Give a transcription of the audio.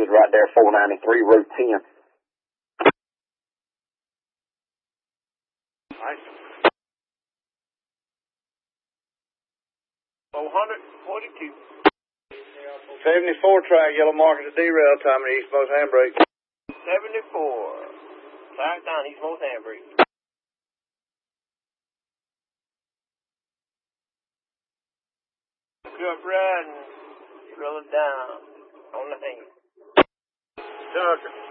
good right there, 493, Route 10. Nice. 442. 74 track, yellow marker to derail, time at eastmost handbrake. 74. Back down, eastmost handbrake. Good riding. Drill it down on the hand. Tucker.